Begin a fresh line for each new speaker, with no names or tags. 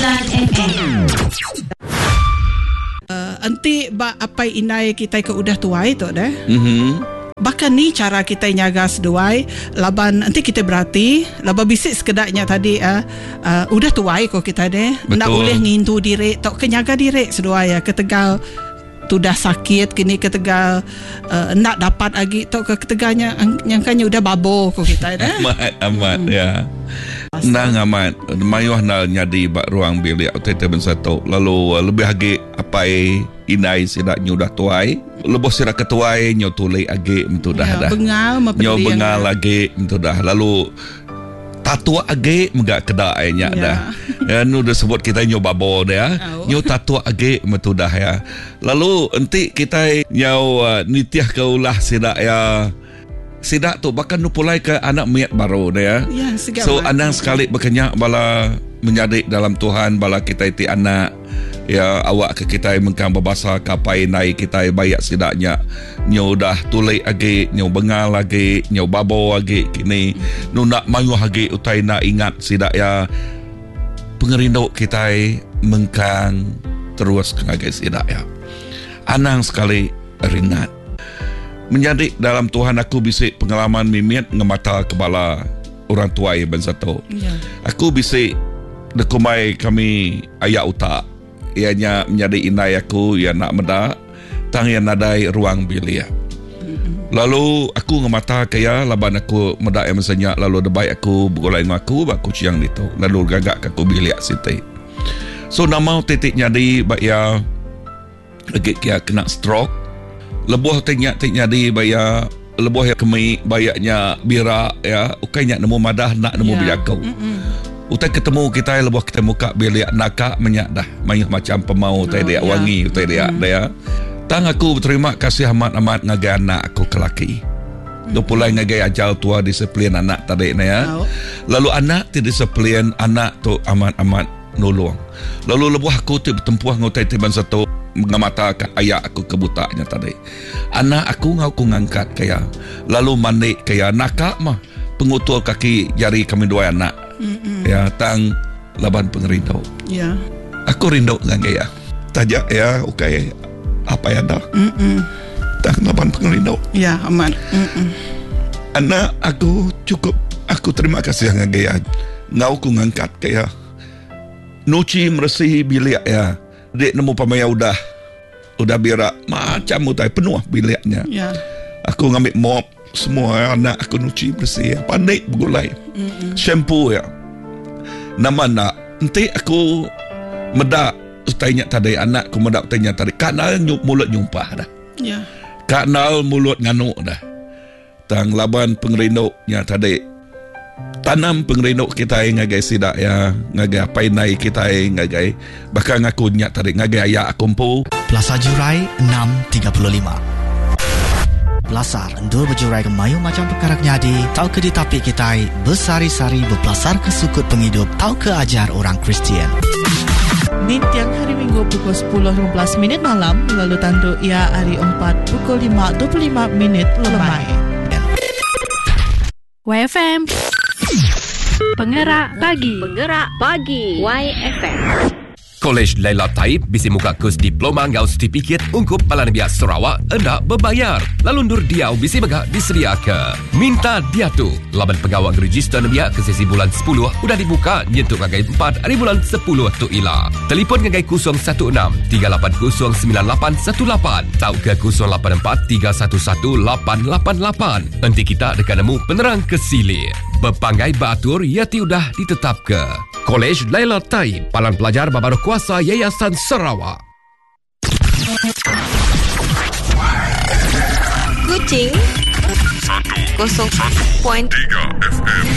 FM.
Anti ba apai inai kita ke udah tuai tu dah. Bahkan ni cara kita nyaga seduai laban nanti kita berarti laba bisik sekedaknya tadi udah tuai kok kita deh nak boleh ngintu diri tok kenyaga diri seduai ketegal tu dah sakit kini ketegal nak dapat lagi tok keteganya nyangkanya udah babo kok kita deh
amat ya nang amat mayuh nal nyadi bak ruang bilik tete ben satu lalu lebih agi apai inai sidak nyudah tuai lebih sidak ketuai nyo tulai agi mentu dah dah nyo bengal lagi mentu dah lalu tatua agi megak kedak nya dah ya nu dah sebut kita nyo babo dah nyo tatua agi mentu dah ya lalu enti kita nyo nitiah ke ulah sidak ya sidak tu bahkan nu pulai ke anak miat baru dia so andang sekali berkenyak bala menyadik dalam Tuhan bala kita iti anak ya awak ke kita mengkang berbahasa kapai naik kita bayak sidaknya nyo dah tulai lagi nyo bengal lagi nyo babo lagi kini nu nak mayu lagi utai nak ingat sidak ya pengerinduk kita mengkang terus ngagai sidak ya anang sekali ringat menjadi dalam Tuhan aku bisik pengalaman mimit ngemata kepala orang tua yang satu. Aku bisik dekumai kami ayah utak. Ianya menjadi inai aku yang nak medak tang yang nadai ruang bilik. Lalu aku ngemata kaya laban aku medak yang mesenyak lalu debai aku bergolai dengan aku ciang itu. Lalu gagak aku bilik siti. So nama titik nyadi bak ya lagi kia kena stroke. Lebuh tenyak di baya lebuh yang kemi bayaknya bira ya ukainya nemu madah nak nemu biakau utai ketemu kita lebuh kita muka bilik nakak menyak dah mayuh macam pemau utai dia wangi utai dia tang aku berterima kasih amat ngagai anak aku kelaki do pulai ngagai ajal tua disiplin anak tadi ya lalu anak ti disiplin anak tu amat nolong lalu lebuh aku tu bertempuh ngutai tiban satu mengamata ayah aku kebutanya tadi anak aku ngau ngangkat kaya lalu mandi kaya nakak mah pengutul kaki jari kami dua anak ya tang laban pengerindau aku rindu dengan kaya tajak ya okay apa ya dah tang laban pengerindau
ya aman
anak aku cukup aku terima kasih dengan kaya ngau ngangkat kaya nuci meresihi bilik ya dek nemu pamaya udah berak macam utai penuh biliknya. Aku ngambil mop semua anak aku nuci bersih pandai bergulai shampoo ya nama nak nanti aku medak utainya tadi anak aku medak utainya tadi kanal mulut nyumpah dah kanal mulut nganu dah tang laban pengerinduknya tadi tanam pengerinduk kita ngagai sidak ya ngagai apa nai kita ngagai bahkan aku nyak tarik ngagai ayah akumpu
Plaza Jurai 635 Belasar endur berjurai ke mayu macam perkara nyadi tau ke di tapi kita bersari-sari berpelasar ke sukut penghidup tau ke ajar orang Kristian
Ni tiang hari Minggu pukul 10.15 malam lalu tanduk ia hari 4 pukul 5.25 lemai
YFM Penggerak pagi YFM
Kolej Laila Taib bisi muka kurs diploma ngau sertifikat ungkup Palan Biak Sarawak hendak berbayar. Lalu nur diau bisi megak disedia ke. Minta dia tu. Laban pegawai register Biak ke sesi bulan 10 udah dibuka nyentuk ngagai 4 hari bulan 10 tu ila. Telefon ngagai 016 380 9818 tau ke 084 311 888. Nanti kita dekat nemu penerang kesili. Berpanggai batur yati udah ditetap ke. Kolej Laila Taib, Palang Pelajar Babaru Kuasa Yayasan Sarawak.
Kuching 101.3 FM.